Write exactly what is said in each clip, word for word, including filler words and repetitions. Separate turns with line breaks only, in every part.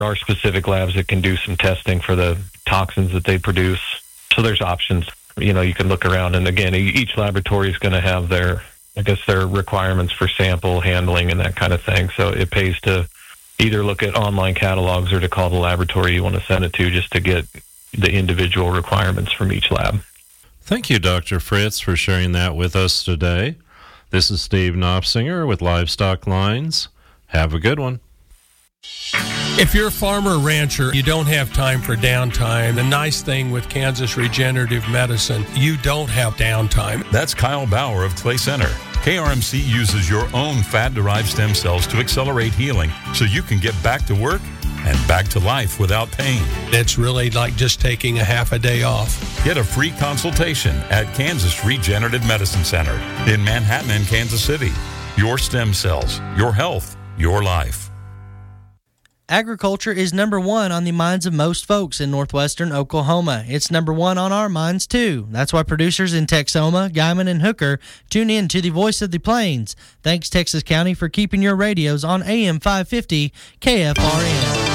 are specific labs that can do some testing for the toxins that they produce. So there's options. You know, you can look around, and again, each laboratory is going to have their, I guess, their requirements for sample handling and that kind of thing. So it pays to either look at online catalogs or to call the laboratory you want to send it to just to get the individual requirements from each lab.
Thank you, Doctor Fritz, for sharing that with us today. This is Steve Knopfsinger with Livestock Lines. Have a good one.
If you're a farmer or rancher, you don't have time for downtime. The nice thing with Kansas Regenerative Medicine, you don't have downtime.
That's Kyle Bauer of Clay Center. K R M C uses your own fat-derived stem cells to accelerate healing so you can get back to work and back to life without pain.
It's really like just taking a half a day off.
Get a free consultation at Kansas Regenerative Medicine Center in Manhattan and Kansas City. Your stem cells, your health, your life.
Agriculture is number one on the minds of most folks in northwestern Oklahoma. It's number one on our minds, too. That's why producers in Texoma, Guymon, and Hooker tune in to the Voice of the Plains. Thanks, Texas County, for keeping your radios on A M five fifty K F R N.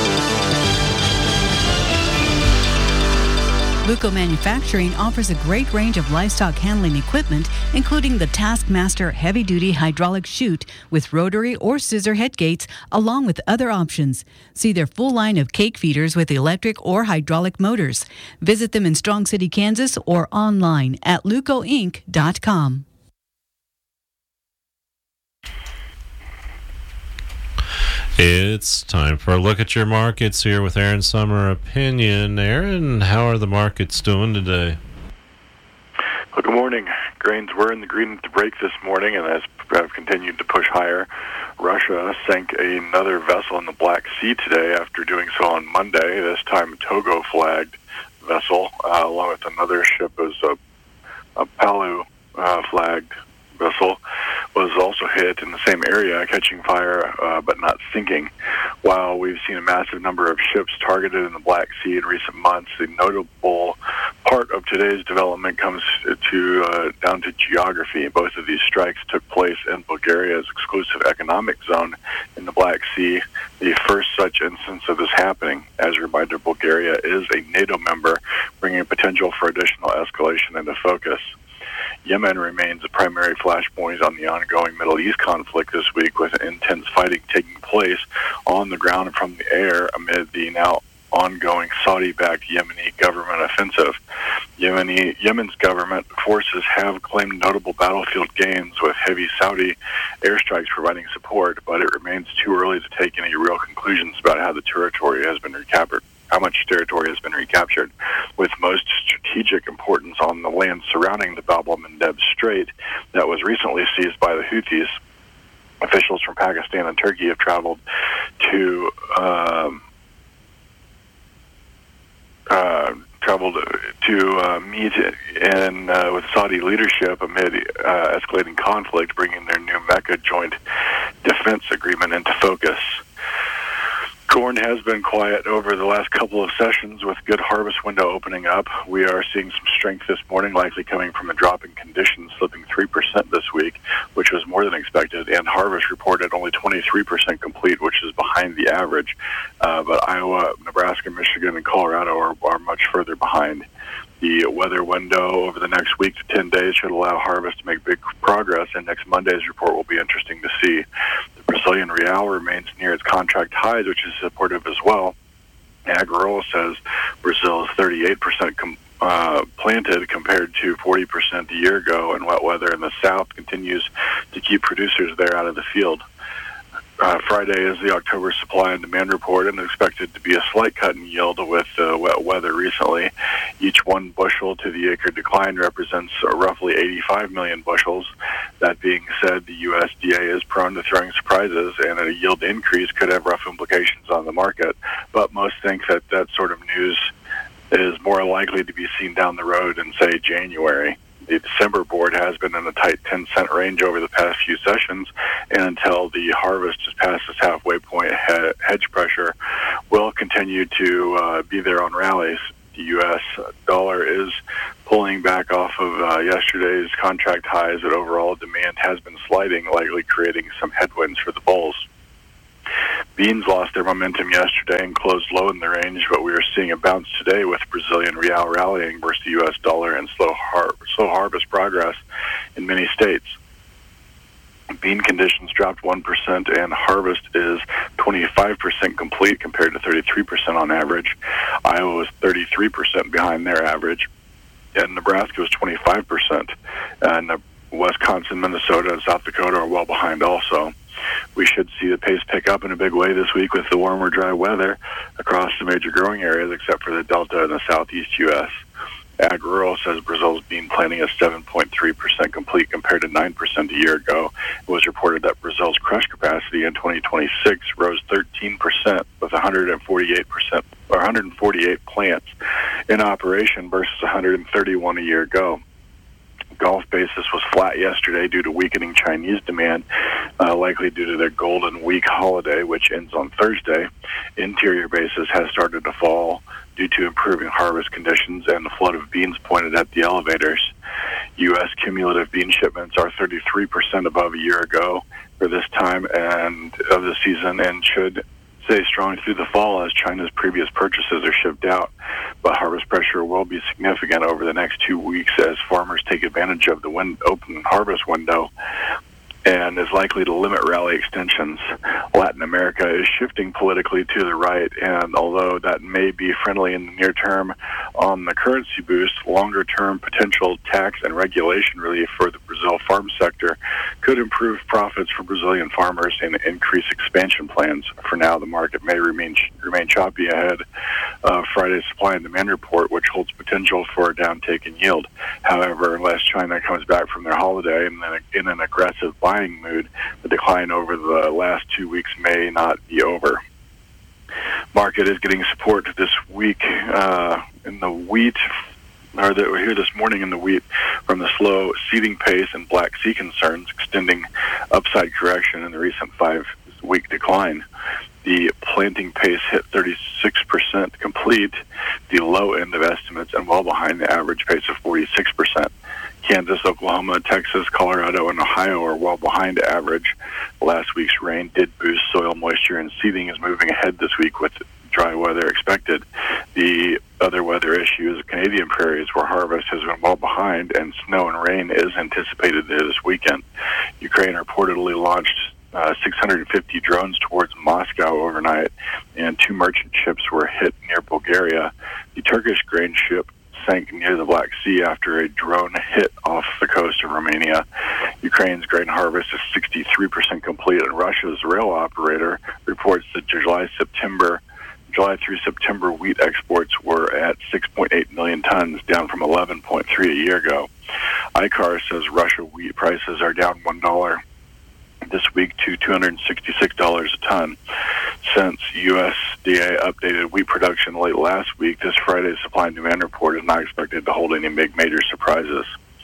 Luco Manufacturing offers a great range of livestock handling equipment, including the Taskmaster heavy-duty hydraulic chute with rotary or scissor head gates, along with other options. See their full line of cake feeders with electric or hydraulic motors. Visit them in Strong City, Kansas, or online at luco inc dot com.
It's time for a look at your markets here with Aaron Summer Opinion. Aaron, how are the markets doing today?
Well, good morning. Grains were in the green at the break this morning and has have continued to push higher. Russia sank another vessel in the Black Sea today after doing so on Monday, this time a Togo-flagged vessel, uh, along with another ship as a, a Palau-flagged uh, vessel, was also hit in the same area, catching fire uh, but not sinking. While we've seen a massive number of ships targeted in the Black Sea in recent months, the notable part of today's development comes to uh, down to geography. Both of these strikes took place in Bulgaria's exclusive economic zone in the Black Sea, the first such instance of this happening. As a reminder, Bulgaria is a NATO member, bringing potential for additional escalation into focus. Yemen remains a primary flashpoint on the ongoing Middle East conflict this week, with intense fighting taking place on the ground and from the air amid the now ongoing Saudi-backed Yemeni government offensive. Yemeni, Yemen's government forces have claimed notable battlefield gains, with heavy Saudi airstrikes providing support, but it remains too early to take any real conclusions about how the territory has been recaptured. how much territory has been recaptured, with most strategic importance on the land surrounding the Bab el-Mandeb Strait that was recently seized by the Houthis. Officials from Pakistan and Turkey have traveled to um, uh, traveled to uh, meet in uh, with Saudi leadership amid uh, escalating conflict, bringing their new Mecca joint defense agreement into focus. Corn has been quiet over the last couple of sessions, with good harvest window opening up. We are seeing some strength this morning, likely coming from a drop in conditions, slipping three percent this week, which was more than expected, and harvest reported only twenty-three percent complete, which is behind the average. Uh, but Iowa, Nebraska, Michigan, and Colorado are, are much further behind. The weather window over the next week to ten days should allow harvest to make big progress, and next Monday's report will be interesting to see. The Brazilian real remains near its contract highs, which is supportive as well. Agrirola says Brazil is thirty-eight percent com- uh, planted compared to forty percent a year ago, and wet weather in the south continues to keep producers there out of the field. Uh, Friday is the October supply and demand report, and expected to be a slight cut in yield with uh, wet weather recently. Each one bushel to the acre decline represents uh, roughly eighty-five million bushels. That being said, the U S D A is prone to throwing surprises, and a yield increase could have rough implications on the market. But most think that that sort of news is more likely to be seen down the road in, say, January. The December board has been in a tight ten cent range over the past few sessions, and until the harvest is past its halfway point, hedge pressure will continue to uh, be there on rallies. The U S dollar is pulling back off of uh, yesterday's contract highs, but overall demand has been sliding, likely creating some headwinds for the bulls. Beans lost their momentum yesterday and closed low in the range, but we are seeing a bounce today with Brazilian real rallying versus the U S dollar and slow, har- slow harvest progress in many states. Bean conditions dropped one percent, and harvest is twenty-five percent complete compared to thirty-three percent on average. Iowa was thirty-three percent behind their average, and Nebraska was twenty-five percent. And Wisconsin, Minnesota, and South Dakota are well behind also. We should see the pace pick up in a big way this week with the warmer, dry weather across the major growing areas except for the Delta and the southeast U S Ag Rural says Brazil's bean planting is seven point three percent complete compared to nine percent a year ago. It was reported that Brazil's crush capacity in twenty twenty-six rose thirteen percent with one hundred forty-eight percent or one hundred forty-eight plants in operation versus one hundred thirty-one a year ago. Gulf basis was flat yesterday due to weakening Chinese demand, uh, likely due to their Golden Week holiday, which ends on Thursday. Interior basis has started to fall due to improving harvest conditions and the flood of beans pointed at the elevators. U S cumulative bean shipments are thirty-three percent above a year ago for this time and of the season and should stay strong through the fall as China's previous purchases are shipped out. But harvest pressure will be significant over the next two weeks as farmers take advantage of the win- open harvest window and is likely to limit rally extensions. Latin America is shifting politically to the right, and although that may be friendly in the near term on the currency boost, longer-term potential tax and regulation relief for the Brazil farm sector could improve profits for Brazilian farmers and increase expansion plans. For now, the market may remain remain choppy ahead of Friday's supply and demand report, which holds potential for a downtake in yield. However, unless China comes back from their holiday in an, in an aggressive buying mood, the decline over the last two weeks may not be over. Market is getting support this week uh, in the wheat, or that we're here this morning in the wheat from the slow seeding pace and Black Sea concerns, extending upside correction in the recent five-week decline. The planting pace hit thirty-six percent complete, the low end of estimates, and well behind the average pace of forty-six percent. Kansas, Oklahoma, Texas, Colorado, and Ohio are well behind average. Last week's rain did boost soil moisture, and seeding is moving ahead this week with dry weather expected. The other weather issue is the Canadian prairies, where harvest has been well behind, and snow and rain is anticipated this weekend. Ukraine reportedly launched uh, six hundred fifty drones towards Moscow overnight, and two merchant ships were hit near Bulgaria. The Turkish grain ship sank near the Black Sea after a drone hit off the coast of Romania. Ukraine's grain harvest is sixty-three percent complete, and Russia's rail operator reports that July, September, July through September wheat exports were at six point eight million tons, down from eleven point three a year ago. I C A R says Russia wheat prices are down one dollar this week to two hundred sixty-six dollars a ton. Since U S D A updated wheat production late last week, this Friday's supply and demand report is not expected to hold any big major surprises.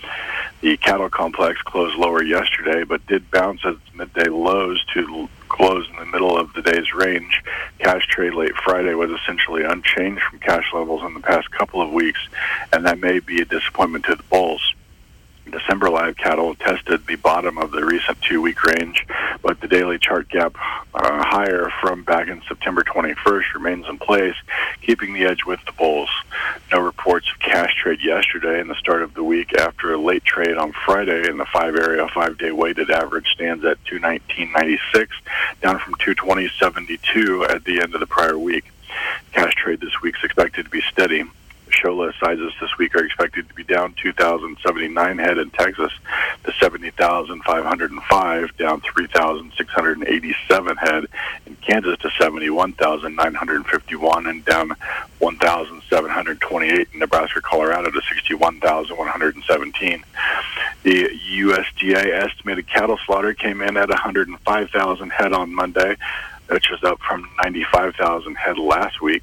The cattle complex closed lower yesterday, but did bounce at its midday lows to close in the middle of the day's range. Cash trade late Friday was essentially unchanged from cash levels in the past couple of weeks, and that may be a disappointment to the bulls. December live cattle tested the bottom of the recent two-week range, but the daily chart gap uh, higher from back in September twenty-first remains in place, keeping the edge with the bulls. No reports of cash trade yesterday and the start of the week after a late trade on Friday, and the five-area, five-day weighted average stands at two nineteen ninety-six, down from two twenty seventy-two at the end of the prior week. Cash trade this week is expected to be steady. Show list sizes this week are expected to be down two thousand seventy-nine head in Texas to seventy thousand five hundred five, down three thousand six hundred eighty-seven head in Kansas to seventy-one thousand nine hundred fifty-one, and down one thousand seven hundred twenty-eight in Nebraska, Colorado to sixty-one thousand one hundred seventeen. The U S D A estimated cattle slaughter came in at one hundred five thousand head on Monday, which was up from ninety-five thousand head last week.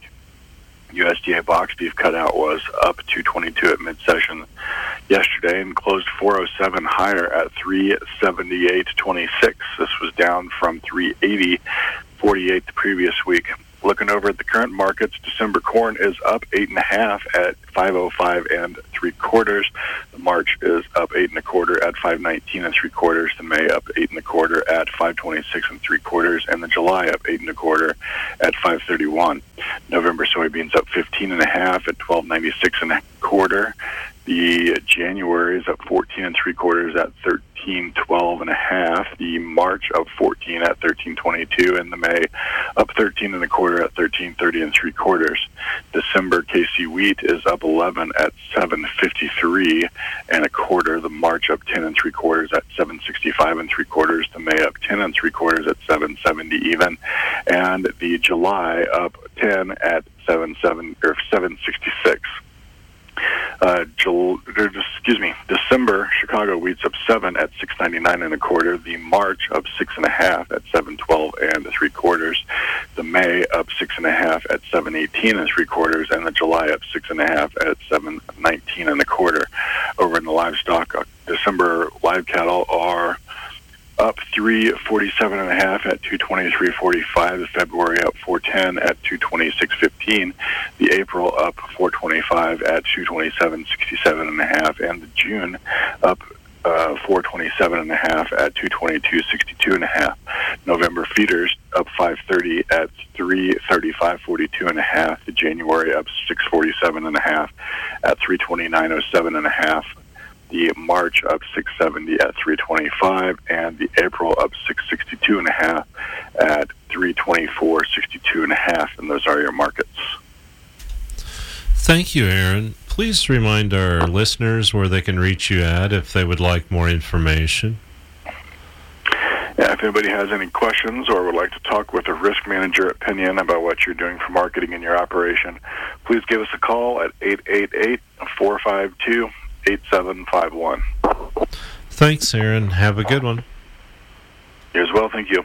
U S D A box beef cutout was up two twenty-two at mid-session yesterday and closed four oh seven higher at three seventy-eight twenty-six. This was down from three eighty forty-eight the previous week. Looking over at the current markets, December corn is up eight and a half at five oh five and three quarters. The March is up eight and a quarter at five nineteen and three quarters. The May up eight and a quarter at five twenty six and three quarters, and the July up eight and a quarter at five thirty one. November soybeans up fifteen and a half at twelve ninety six and a quarter. The January is up fourteen and three quarters at thirteen twelve and a half. The March up fourteen at thirteen twenty two, and the May up thirteen and a quarter at thirteen thirty and three quarters. December K C wheat is up eleven at seven fifty three and a quarter. The March up ten and three quarters at seven sixty five and three quarters. The May up ten and three quarters at seven seventy even, and the July up ten at seven seven or seven sixty six. Uh, Jul- excuse me, December Chicago wheat's up seven at six ninety nine and a quarter. The March up six and a half at seven twelve and three quarters. The May up six and a half at seven eighteen and three quarters, and the July up six and a half at seven nineteen and a quarter. Over in the livestock, uh, December live cattle are up three forty-seven and a half at two twenty-three forty-five. The February up four ten at two twenty-six fifteen. The April up four twenty-five at two twenty-seven sixty-seven and a half, and the June up uh, four twenty-seven and a half at two twenty-two sixty-two and a half. November feeders up five thirty at three thirty-five forty-two and a half. The January up six forty-seven and a half at three twenty-nine oh seven and a half. The March up six seventy at three twenty-five, and the April up six sixty-two and a half at three twenty-four sixty-two and a half, and those are your markets.
Thank you, Aaron. Please remind our listeners where they can reach you at if they would like more information.
Yeah, if anybody has any questions or would like to talk with a risk manager at Pinion about what you're doing for marketing in your operation, please give us a call at eight eight eight, four five two, eight seven five one.
Thanks, Aaron. Have a good one.
You as well. Thank you.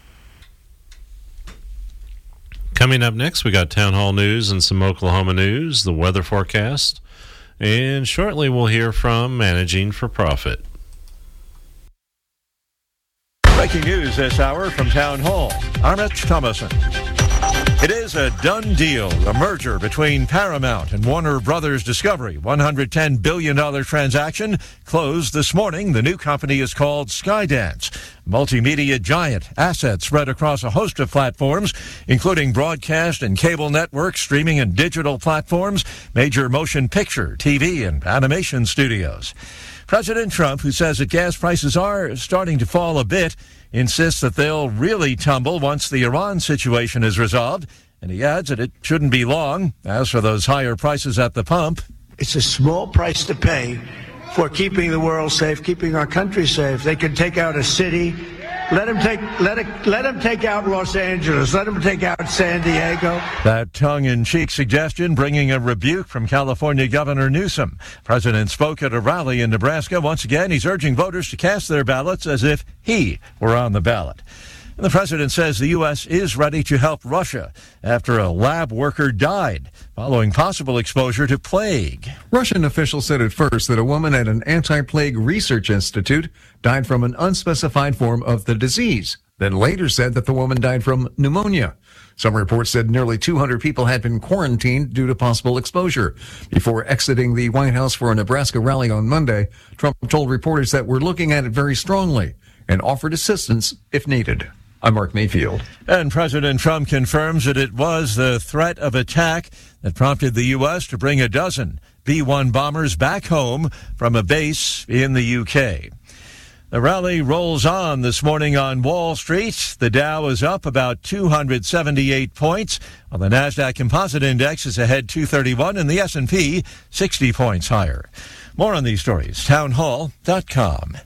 Coming up next, we got Town Hall News and some Oklahoma news, the weather forecast, and shortly we'll hear from Managing for Profit.
Breaking news this hour from Town Hall. I'm Rich Thomason. It is a done deal. A merger between Paramount and Warner Brothers Discovery, one hundred ten billion dollars transaction, closed this morning. The new company is called Skydance, multimedia giant, assets spread across a host of platforms, including broadcast and cable networks, streaming and digital platforms, major motion picture, T V, and animation studios. President Trump, who says that gas prices are starting to fall a bit, insists that they'll really tumble once the Iran situation is resolved, and he adds that it shouldn't be long. As for those higher prices at the pump,
it's a small price to pay for keeping the world safe, keeping our country safe. They can take out a city. Let them take let it let them take out Los Angeles. Let them take out San Diego.
That tongue-in-cheek suggestion bringing a rebuke from California Governor Newsom. President spoke at a rally in Nebraska. Once again, he's urging voters to cast their ballots as if he were on the ballot. And the president says the U S is ready to help Russia after a lab worker died following possible exposure to plague.
Russian officials said at first that a woman at an anti-plague research institute died from an unspecified form of the disease, then later said that the woman died from pneumonia. Some reports said nearly two hundred people had been quarantined due to possible exposure. Before exiting the White House for a Nebraska rally on Monday, Trump told reporters that we're looking at it very strongly and offered assistance if needed. I'm Mark Mayfield.
And President Trump confirms that it was the threat of attack that prompted the U S to bring a dozen B one bombers back home from a base in the U K. The rally rolls on this morning on Wall Street. The Dow is up about two hundred seventy-eight points, while the NASDAQ Composite Index is ahead two thirty-one, and the S and P sixty points higher. More on these stories, town hall dot com.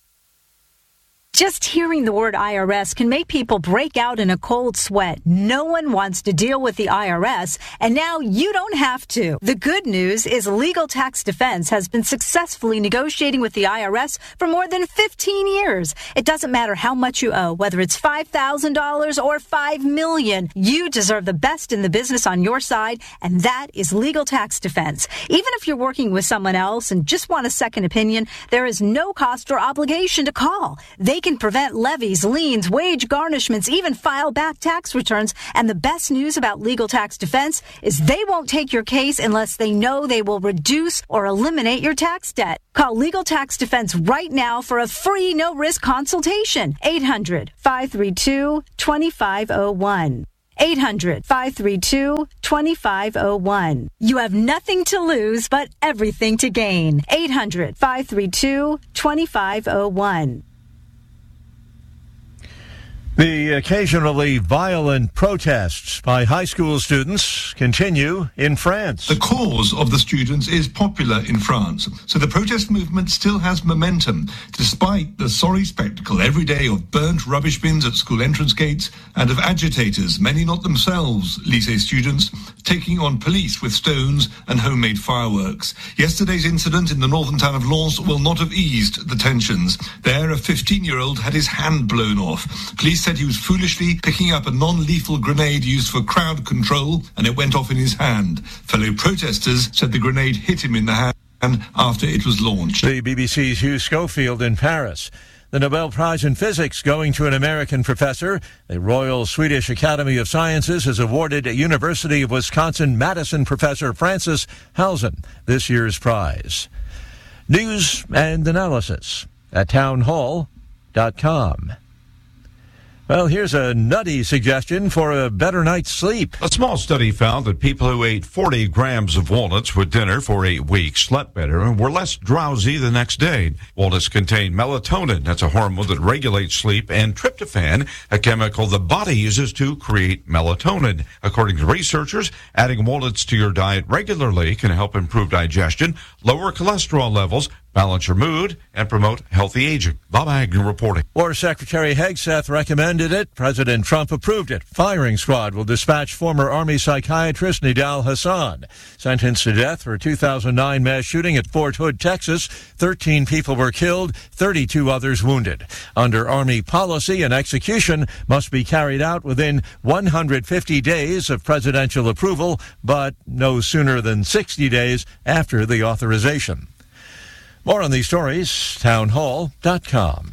Just hearing the word I R S can make people break out in a cold sweat. No one wants to deal with the I R S, and now you don't have to. The good news is Legal Tax Defense has been successfully negotiating with the I R S for more than fifteen years. It doesn't matter how much you owe, whether it's five thousand dollars or five million dollars. You deserve the best in the business on your side, and that is Legal Tax Defense. Even if you're working with someone else and just want a second opinion, there is no cost or obligation to call. They can can prevent levies, liens, wage garnishments, even file back tax returns. And the best news about Legal Tax Defense is they won't take your case unless they know they will reduce or eliminate your tax debt. Call Legal Tax Defense right now for a free no-risk consultation. eight hundred, five three two, two five zero one. eight hundred, five three two, two five zero one. You have nothing to lose, but everything to gain. eight hundred, five three two, two five zero one.
The occasionally violent protests by high school students continue in France.
The cause of the students is popular in France, so the protest movement still has momentum, despite the sorry spectacle every day of burnt rubbish bins at school entrance gates and of agitators, many not themselves lycée students, taking on police with stones and homemade fireworks. Yesterday's incident in the northern town of Lens will not have eased the tensions. There, a fifteen-year-old had his hand blown off. Police said he was foolishly picking up a non-lethal grenade used for crowd control, and it went off in his hand. Fellow protesters said the grenade hit him in the hand after it was launched.
The B B C's Hugh Schofield in Paris. The Nobel Prize in Physics going to an American professor. The Royal Swedish Academy of Sciences has awarded a University of Wisconsin-Madison professor Francis Halzen this year's prize. News and analysis at townhall dot com. Well, here's a nutty suggestion for a better night's sleep.
A small study found that people who ate forty grams of walnuts with dinner for eight weeks slept better and were less drowsy the next day. Walnuts contain melatonin, that's a hormone that regulates sleep, and tryptophan, a chemical the body uses to create melatonin. According to researchers, adding walnuts to your diet regularly can help improve digestion, lower cholesterol levels, balance your mood, and promote healthy aging. Bob Agnew reporting.
War Secretary Hegseth recommended it. President Trump approved it. Firing squad will dispatch former Army psychiatrist Nidal Hassan, sentenced to death for a two thousand nine mass shooting at Fort Hood, Texas. thirteen people were killed, thirty-two others wounded. Under Army policy, an execution must be carried out within one hundred fifty days of presidential approval, but no sooner than sixty days after the authorization. More on these stories, townhall dot com.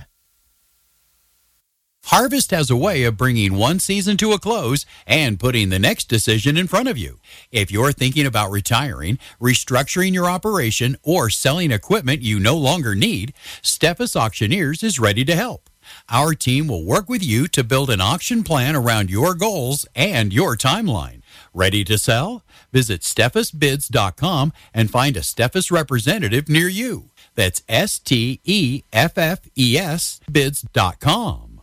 Harvest has a way of bringing one season to a close and putting the next decision in front of you. If you're thinking about retiring, restructuring your operation, or selling equipment you no longer need, Steffes Auctioneers is ready to help. Our team will work with you to build an auction plan around your goals and your timeline. Ready to sell? Visit steffes bids dot com and find a Steffes representative near you. That's S T E F F E S bids dot com.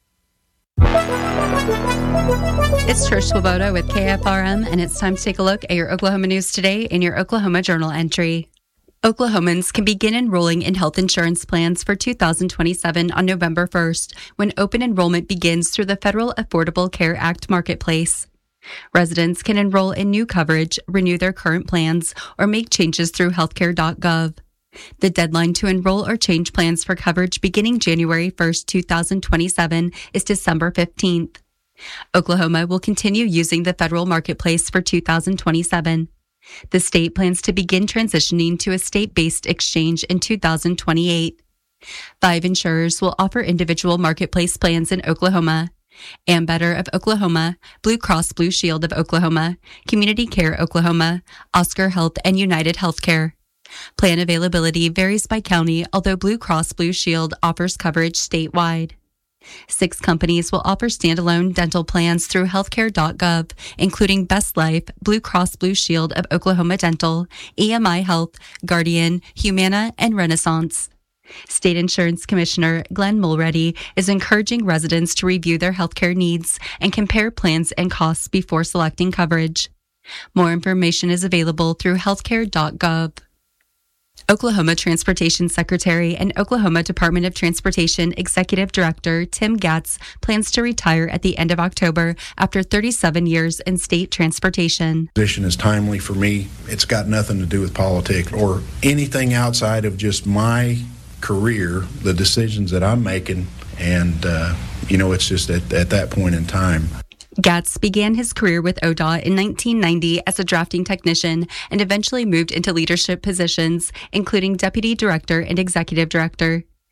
It's Trish Swoboda with K F R M, and it's time to take a look at your Oklahoma news today in your Oklahoma Journal entry. Oklahomans can begin enrolling in health insurance plans for two thousand twenty-seven on November first, when open enrollment begins through the Federal Affordable Care Act Marketplace. Residents can enroll in new coverage, renew their current plans, or make changes through healthcare dot gov. The deadline to enroll or change plans for coverage beginning January first, two thousand twenty-seven is December fifteenth. Oklahoma will continue using the federal marketplace for two thousand twenty-seven. The state plans to begin transitioning to a state-based exchange in two thousand twenty-eight. Five insurers will offer individual marketplace plans in Oklahoma: Ambetter of Oklahoma, Blue Cross Blue Shield of Oklahoma, Community Care Oklahoma, Oscar Health, and United Healthcare. Plan availability varies by county, although Blue Cross Blue Shield offers coverage statewide. Six companies will offer standalone dental plans through healthcare dot gov, including Best Life, Blue Cross Blue Shield of Oklahoma Dental, E M I Health, Guardian, Humana, and Renaissance. State Insurance Commissioner Glenn Mulready is encouraging residents to review their healthcare needs and compare plans and costs before selecting coverage. More information is available through healthcare dot gov. Oklahoma Transportation Secretary and Oklahoma Department of Transportation Executive Director Tim Gatz plans to retire at the end of October after thirty-seven years in state transportation.
The position is timely for me. It's got nothing to do with politics or anything outside of just my career, the decisions that I'm making, and, uh, you know, it's just at, at that point in time.
Gatz began his career with O D O T in nineteen ninety as a drafting technician and eventually moved into leadership positions, including deputy director and executive director.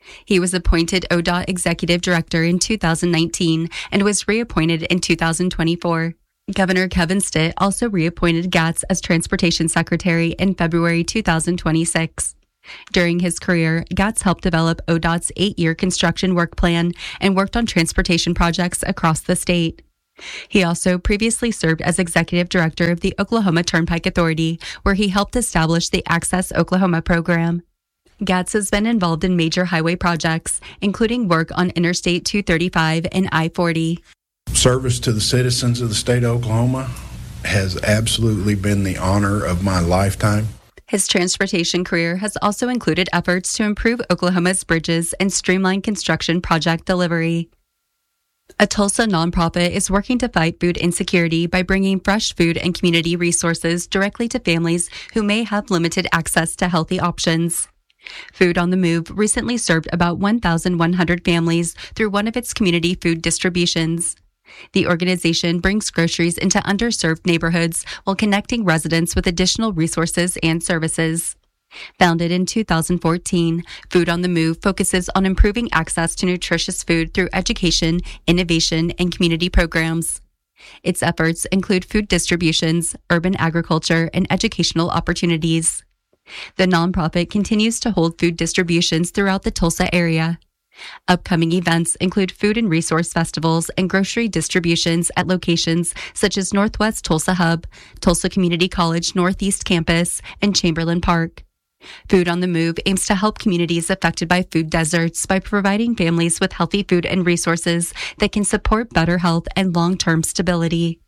He was appointed O D O T Executive Director in two thousand nineteen and was reappointed in two thousand twenty-four. Governor Kevin Stitt also reappointed Gatz as Transportation Secretary in February two thousand twenty-six. During his career, Gatz helped develop O D O T's eight-year construction work plan and worked on transportation projects across the state. He also previously served as Executive Director of the Oklahoma Turnpike Authority, where he helped establish the Access Oklahoma program. Gatz has been involved in major highway projects, including work on Interstate two thirty-five and I forty.
Service to the citizens of the state of Oklahoma has absolutely been the honor of my lifetime.
His transportation career has also included efforts to improve Oklahoma's bridges and streamline construction project delivery. A Tulsa nonprofit is working to fight food insecurity by bringing fresh food and community resources directly to families who may have limited access to healthy options. Food on the Move recently served about one thousand one hundred families through one of its community food distributions. The organization brings groceries into underserved neighborhoods while connecting residents with additional resources and services. Founded in two thousand fourteen, Food on the Move focuses on improving access to nutritious food through education, innovation, and community programs. Its efforts include food distributions, urban agriculture, and educational opportunities. The nonprofit continues to hold food distributions throughout the Tulsa area. Upcoming events include food and resource festivals and grocery distributions at locations such as Northwest Tulsa Hub, Tulsa Community College Northeast Campus, and Chamberlain Park. Food on the Move aims to help communities affected by food deserts by providing families with healthy food and resources that can support better health and long-term stability.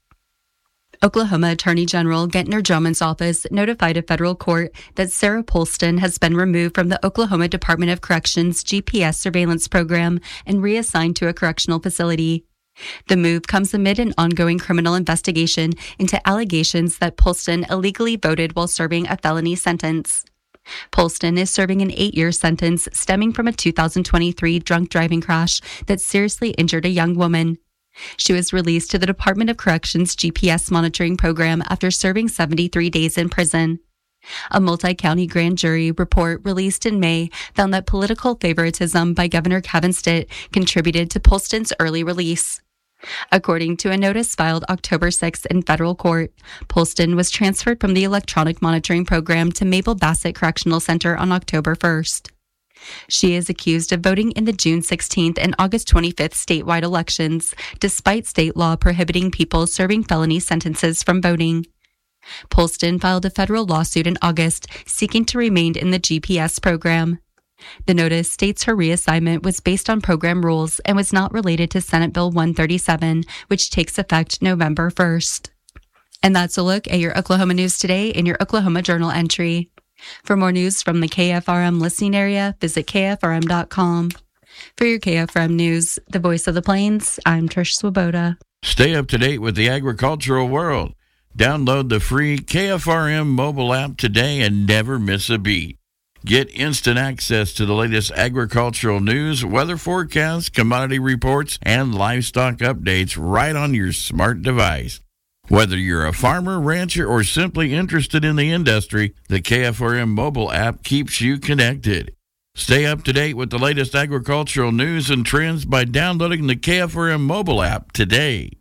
Oklahoma Attorney General Gentner Drummond's office notified a federal court that Sarah Polston has been removed from the Oklahoma Department of Corrections G P S surveillance program and reassigned to a correctional facility. The move comes amid an ongoing criminal investigation into allegations that Polston illegally voted while serving a felony sentence. Polston is serving an eight-year sentence stemming from a two thousand twenty-three drunk driving crash that seriously injured a young woman. She was released to the Department of Corrections G P S monitoring program after serving seventy-three days in prison. A multi-county grand jury report released in May found that political favoritism by Governor Kevin Stitt contributed to Polston's early release. According to a notice filed October sixth in federal court, Polston was transferred from the electronic monitoring program to Mabel Bassett Correctional Center on October first. She is accused of voting in the June sixteenth and August twenty-fifth statewide elections, despite state law prohibiting people serving felony sentences from voting. Polston filed a federal lawsuit in August seeking to remain in the G P S program. The notice states her reassignment was based on program rules and was not related to Senate Bill one thirty-seven, which takes effect November first. And that's a look at your Oklahoma news today in your Oklahoma Journal entry. For more news from the K F R M listening area, visit K F R M dot com. For your K F R M news, the voice of the plains, I'm Trish Swoboda.
Stay up to date with the agricultural world. Download the free K F R M mobile app today and never miss a beat. Get instant access to the latest agricultural news, weather forecasts, commodity reports, and livestock updates right on your smart device. Whether you're a farmer, rancher, or simply interested in the industry, the K F R M mobile app keeps you connected. Stay up to date with the latest agricultural news and trends by downloading the K F R M mobile app today.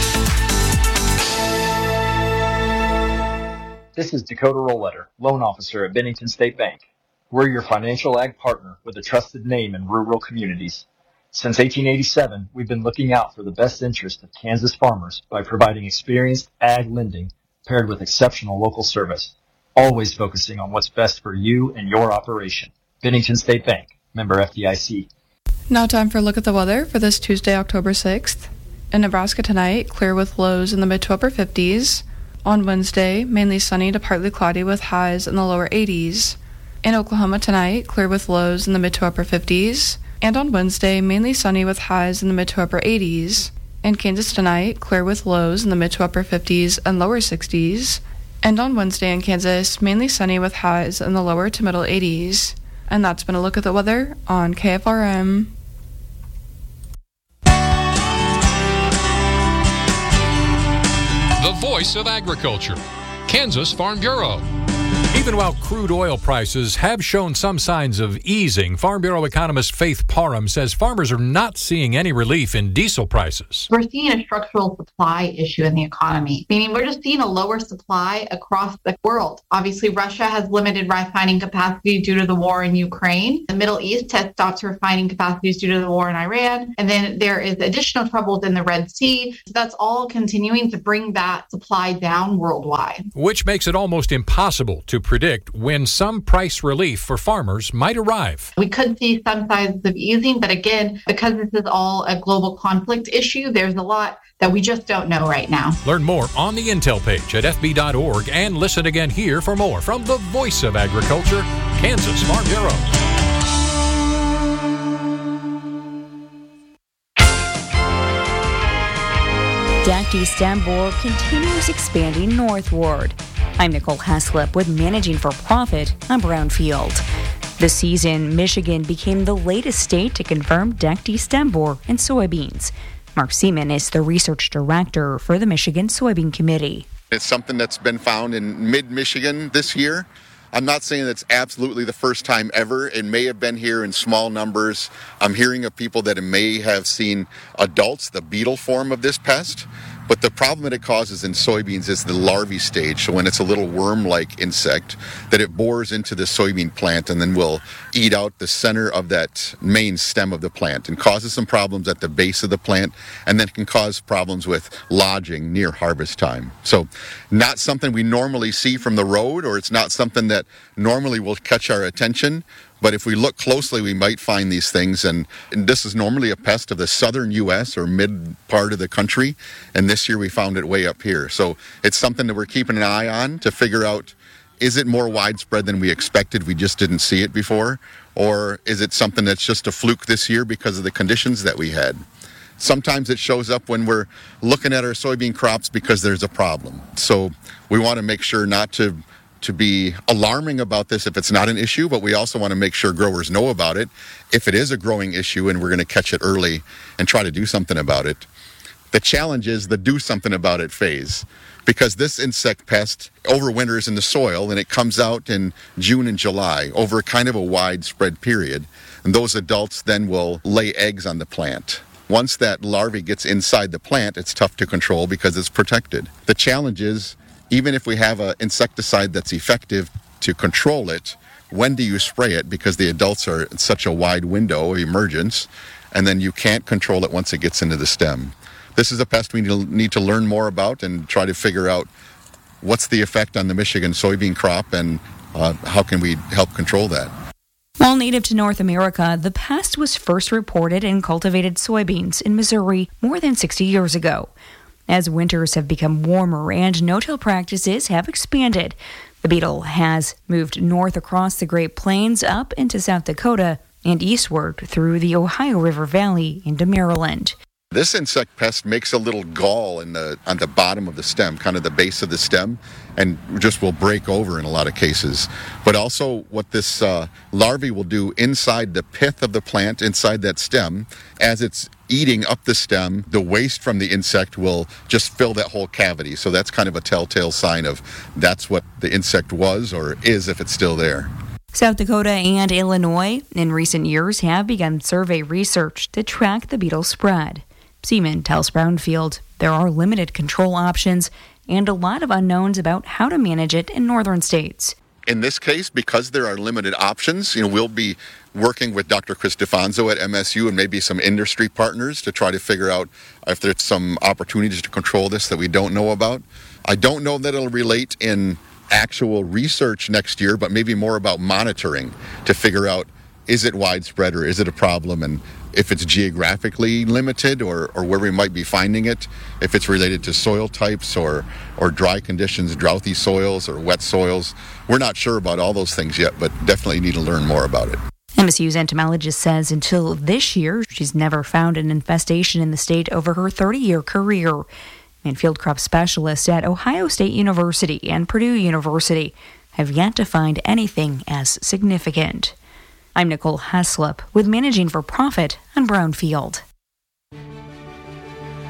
This is Dakota Rollletter, loan officer at Bennington State Bank. We're your financial ag partner with a trusted name in rural communities. Since eighteen eighty-seven, we've been looking out for the best interest of Kansas farmers by providing experienced ag lending paired with exceptional local service, always focusing on what's best for you and your operation. Bennington State Bank, member F D I C.
Now time for a look at the weather for this Tuesday, October sixth. In Nebraska tonight, clear with lows in the mid to upper fifties. On Wednesday, mainly sunny to partly cloudy with highs in the lower eighties. In Oklahoma tonight, clear with lows in the mid to upper fifties. And on Wednesday, mainly sunny with highs in the mid to upper eighties. In Kansas tonight, clear with lows in the mid to upper fifties and lower sixties. And on Wednesday in Kansas, mainly sunny with highs in the lower to middle eighties. And that's been a look at the weather on K F R M.
The voice of agriculture, Kansas Farm Bureau. Even while crude oil prices have shown some signs of easing, Farm Bureau economist Faith Parham says farmers are not seeing any relief in diesel prices.
We're seeing a structural supply issue in the economy, meaning we're just seeing a lower supply across the world. Obviously, Russia has limited refining capacity due to the war in Ukraine. The Middle East has stopped refining capacities due to the war in Iran. And then there is additional troubles in the Red Sea. So that's all continuing to bring that supply down worldwide.
Which makes it almost impossible to predict when some price relief for farmers might arrive.
We could see some signs of easing, but again, because this is all a global conflict issue, there's a lot that we just don't know right now.
Learn more on the Intel page at f b dot org and listen again here for more from the Voice of Agriculture, Kansas Farm Bureau.
Dacty stem borer continues expanding northward. I'm Nicole Haslip with Managing for Profit on Brownfield. This season, Michigan became the latest state to confirm Dacty stem borer in soybeans. Mark Seaman is the research director for the Michigan Soybean Committee.
It's something that's been found in mid-Michigan this year. I'm not saying it's absolutely the first time ever. It may have been here in small numbers. I'm hearing of people that may have seen adults, the beetle form of this pest. But the problem that it causes in soybeans is the larvae stage. So when it's a little worm-like insect, that it bores into the soybean plant and then will eat out the center of that main stem of the plant and causes some problems at the base of the plant, and then can cause problems with lodging near harvest time. So not something we normally see from the road, or it's not something that normally will catch our attention. But if we look closely, we might find these things. And, and this is normally a pest of the southern U S or mid part of the country. And this year we found it way up here. So it's something that we're keeping an eye on to figure out, is it more widespread than we expected? We just didn't see it before. Or is it something that's just a fluke this year because of the conditions that we had? Sometimes it shows up when we're looking at our soybean crops because there's a problem. So we want to make sure not to to be alarming about this if it's not an issue, but we also want to make sure growers know about it if it is a growing issue and we're going to catch it early and try to do something about it. The challenge is the do something about it phase, because this insect pest overwinters in the soil and it comes out in June and July over kind of a widespread period, and those adults then will lay eggs on the plant. Once that larvae gets inside the plant, it's tough to control because it's protected. The challenge is, even if we have an insecticide that's effective to control it, when do you spray it? Because the adults are in such a wide window of emergence, and then you can't control it once it gets into the stem. This is a pest we need to learn more about and try to figure out what's the effect on the Michigan soybean crop and uh, how can we help control that.
While native to North America, the pest was first reported in cultivated soybeans in Missouri more than sixty years ago. As winters have become warmer and no-till practices have expanded, the beetle has moved north across the Great Plains up into South Dakota and eastward through the Ohio River Valley into Maryland.
This insect pest makes a little gall in the on the bottom of the stem, kind of the base of the stem, and just will break over in a lot of cases. But also what this uh, larvae will do inside the pith of the plant, inside that stem, as it's eating up the stem, the waste from the insect will just fill that whole cavity. So that's kind of a telltale sign of that's what the insect was or is if it's still there.
South Dakota and Illinois in recent years have begun survey research to track the beetle spread. Seaman tells Brownfield there are limited control options and a lot of unknowns about how to manage it in northern states.
In this case, because there are limited options, you know, we'll be working with Doctor Chris DeFonso at M S U and maybe some industry partners to try to figure out if there's some opportunities to control this that we don't know about. I don't know that it'll relate in actual research next year, but maybe more about monitoring to figure out, is it widespread or is it a problem, and if it's geographically limited or, or where we might be finding it, if it's related to soil types or, or dry conditions, drouthy soils or wet soils. We're not sure about all those things yet, but definitely need to learn more about it.
M S U's entomologist says until this year, she's never found an infestation in the state over her thirty-year career. And field crop specialists at Ohio State University and Purdue University have yet to find anything as significant. I'm Nicole Haslip with Managing for Profit on Brownfield.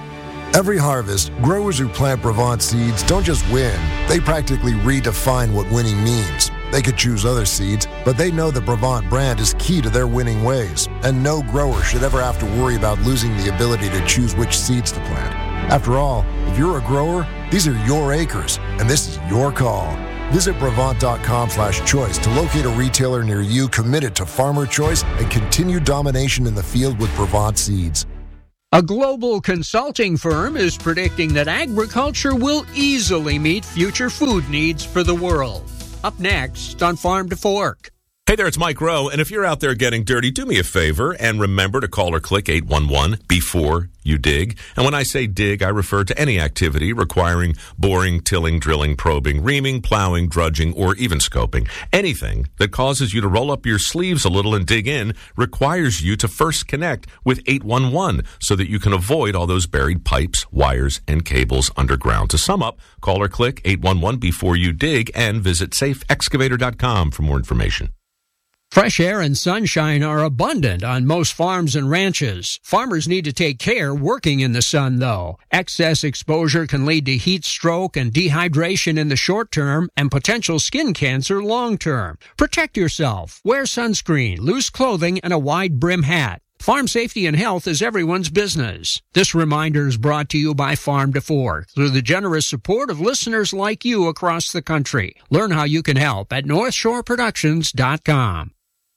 Every harvest, growers who plant Brevant seeds don't just win, they practically redefine what winning means. They could choose other seeds, but they know the Brevant brand is key to their winning ways, and no grower should ever have to worry about losing the ability to choose which seeds to plant. After all, if you're a grower, these are your acres, and this is your call. Visit Brevant.com slash choice to locate a retailer near you committed to farmer choice and continued domination in the field with Brevant seeds.
A global consulting firm is predicting that agriculture will easily meet future food needs for the world. Up next on Farm to Fork.
Hey there, it's Mike Rowe, and if you're out there getting dirty, do me a favor and remember to call or click eight one one before you dig. And when I say dig, I refer to any activity requiring boring, tilling, drilling, probing, reaming, plowing, drudging, or even scoping. Anything that causes you to roll up your sleeves a little and dig in requires you to first connect with eight one one so that you can avoid all those buried pipes, wires, and cables underground. To sum up, call or click eight one one before you dig and visit safe excavator dot com for more information.
Fresh air and sunshine are abundant on most farms and ranches. Farmers need to take care working in the sun, though. Excess exposure can lead to heat stroke and dehydration in the short term and potential skin cancer long term. Protect yourself. Wear sunscreen, loose clothing, and a wide brim hat. Farm safety and health is everyone's business. This reminder is brought to you by Farm to Fork through the generous support of listeners like you across the country. Learn how you can help at north shore productions dot com.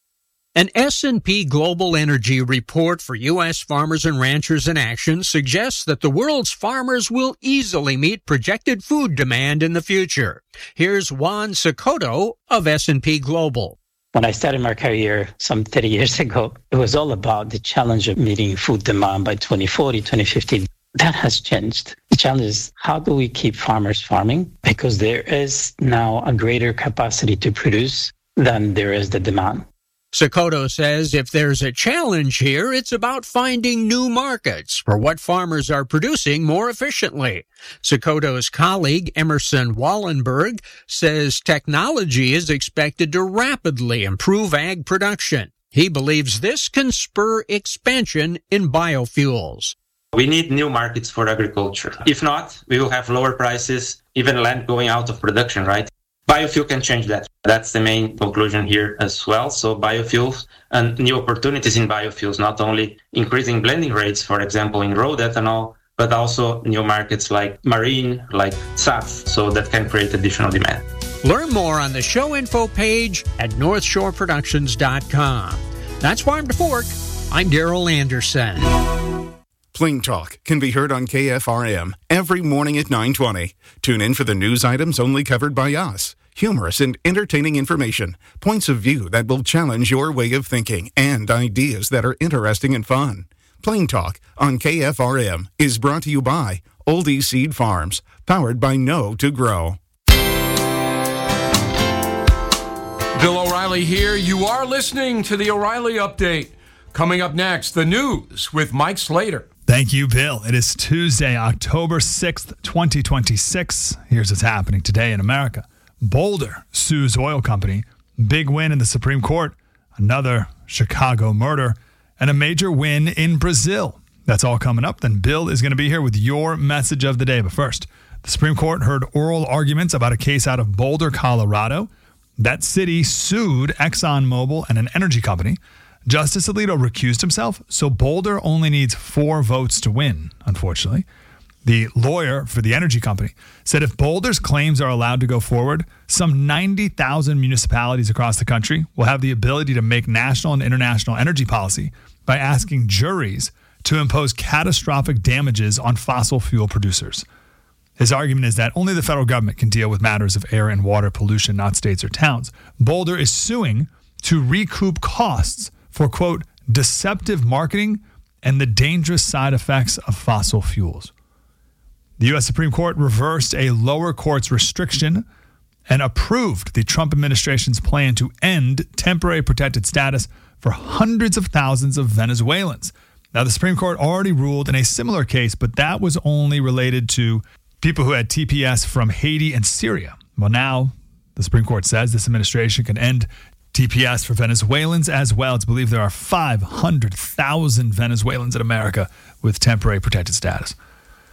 An S and P Global Energy report for U S farmers and ranchers in action suggests that the world's farmers will easily meet projected food demand in the future. Here's Juan Sokoto of S and P Global.
When I started my career some thirty years ago, it was all about the challenge of meeting food demand by twenty forty, twenty fifty. That has changed. The challenge is, how do we keep farmers farming? Because there is now a greater capacity to produce than there is the demand.
Sokoto says if there's a challenge here, it's about finding new markets for what farmers are producing more efficiently. Sokoto's colleague, Emerson Wallenberg, says technology is expected to rapidly improve ag production. He believes this can spur expansion in biofuels.
We need new markets for agriculture. If not, we will have lower prices, even land going out of production, right? Biofuel can change that. That's the main conclusion here as well. So biofuels and new opportunities in biofuels, not only increasing blending rates, for example, in road ethanol, but also new markets like marine, like S A F, so that can create additional demand.
Learn more on the show info page at north shore productions dot com. That's Farm to Fork. I'm Daryl Anderson.
Plain Talk can be heard on K F R M every morning at nine twenty. Tune in for the news items only covered by us. Humorous and entertaining information, points of view that will challenge your way of thinking, and ideas that are interesting and fun. Plain Talk on K F R M is brought to you by Oldie Seed Farms, powered by Know to Grow.
Bill O'Reilly here. You are listening to the O'Reilly Update. Coming up next, the news with Mike Slater.
Thank you, Bill. It is Tuesday, October sixth, twenty twenty-six. Here's what's happening today in America. Boulder sues oil company. Big win in the Supreme Court. Another Chicago murder. And a major win in Brazil. That's all coming up. Then Bill is going to be here with your message of the day. But first, the Supreme Court heard oral arguments about a case out of Boulder, Colorado. That city sued ExxonMobil and an energy company. Justice Alito recused himself, so Boulder only needs four votes to win, unfortunately. The lawyer for the energy company said if Boulder's claims are allowed to go forward, some ninety thousand municipalities across the country will have the ability to make national and international energy policy by asking juries to impose catastrophic damages on fossil fuel producers. His argument is that only the federal government can deal with matters of air and water pollution, not states or towns. Boulder is suing to recoup costs for, quote, deceptive marketing and the dangerous side effects of fossil fuels. The U S Supreme Court reversed a lower court's restriction and approved the Trump administration's plan to end temporary protected status for hundreds of thousands of Venezuelans. Now, the Supreme Court already ruled in a similar case, but that was only related to people who had T P S from Haiti and Syria. Well, now the Supreme Court says this administration can end T P S for Venezuelans as well. It's believed there are five hundred thousand Venezuelans in America with temporary protected status.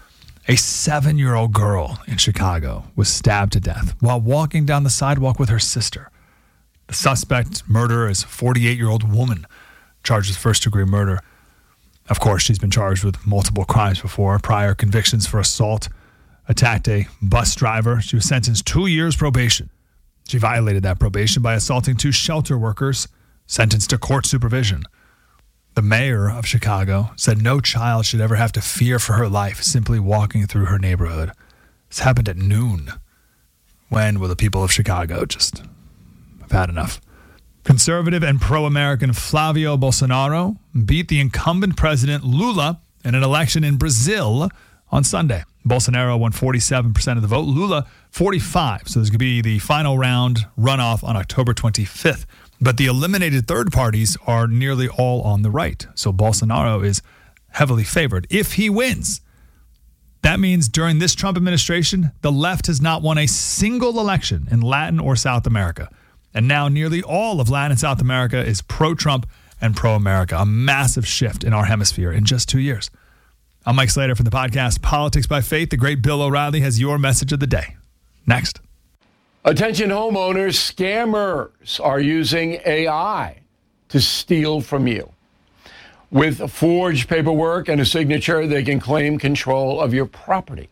A seven-year-old girl in Chicago was stabbed to death while walking down the sidewalk with her sister. The suspect murderer is a forty-eight-year-old woman charged with first-degree murder. Of course, she's been charged with multiple crimes before, prior convictions for assault, attacked a bus driver. She was sentenced two years probation. She violated that probation by assaulting two shelter workers, sentenced to court supervision. The mayor of Chicago said no child should ever have to fear for her life simply walking through her neighborhood. This happened at noon. When will the people of Chicago just have had enough? Conservative and pro-American Flavio Bolsonaro beat the incumbent president Lula in an election in Brazil on Sunday. Bolsonaro won forty-seven percent of the vote, Lula forty-five. So there's going to be the final round runoff on October twenty-fifth. But the eliminated third parties are nearly all on the right. So Bolsonaro is heavily favored. If he wins, that means during this Trump administration, the left has not won a single election in Latin or South America. And now nearly all of Latin and South America is pro-Trump and pro-America. A massive shift in our hemisphere in just two years. I'm Mike Slater from the podcast Politics by Faith. The great Bill O'Reilly has your message of the day. Next.
Attention homeowners, scammers are using A I to steal from you. With forged paperwork and a signature, they can claim control of your property.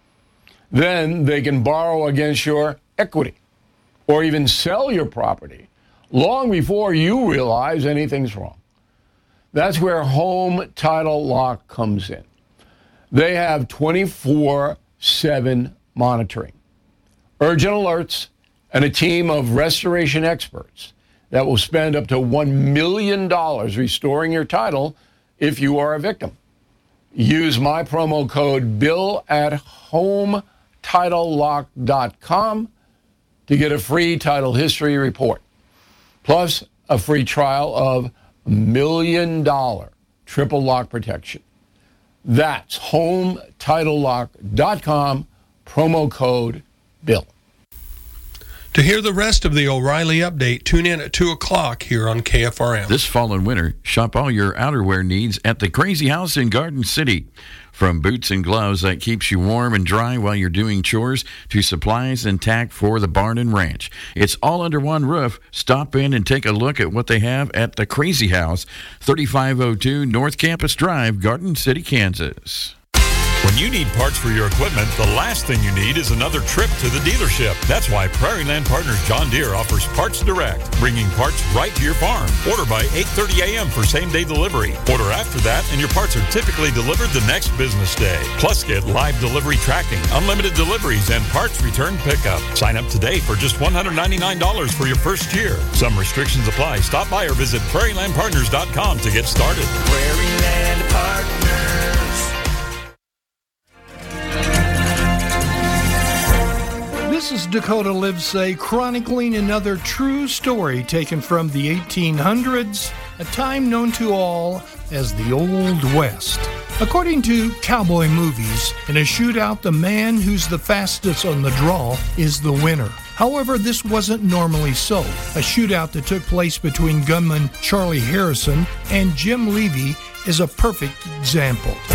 Then they can borrow against your equity or even sell your property long before you realize anything's wrong. That's where Home Title Lock comes in. They have twenty-four seven monitoring, urgent alerts, and a team of restoration experts that will spend up to one million dollars restoring your title if you are a victim. Use my promo code BILL at home title lock dot com to get a free title history report, plus a free trial of million dollar triple lock protection. That's home title lock dot com, promo code BILL.
To hear the rest of the O'Reilly Update, tune in at two o'clock here on K F R M.
This fall and winter, shop all your outerwear needs at the Crazy House in Garden City. From boots and gloves that keeps you warm and dry while you're doing chores to supplies and tack for the barn and ranch. It's all under one roof. Stop in and take a look at what they have at the Crazy House, thirty-five oh two North Campus Drive, Garden City, Kansas.
When you need parts for your equipment, the last thing you need is another trip to the dealership. That's why Prairie Land Partners John Deere offers Parts Direct, bringing parts right to your farm. Order by eight thirty a.m. for same-day delivery. Order after that, and your parts are typically delivered the next business day. Plus, get live delivery tracking, unlimited deliveries, and parts return pickup. Sign up today for just one hundred ninety-nine dollars for your first year. Some restrictions apply. Stop by or visit prairie land partners dot com to get started.
Prairie Land Partners.
This is Dakota Livesay chronicling another true story taken from the eighteen hundreds, a time known to all as the Old West. According to cowboy movies, in a shootout, the man who's the fastest on the draw is the winner. However, this wasn't normally so. A shootout that took place between gunman Charlie Harrison and Jim Levy is a perfect example.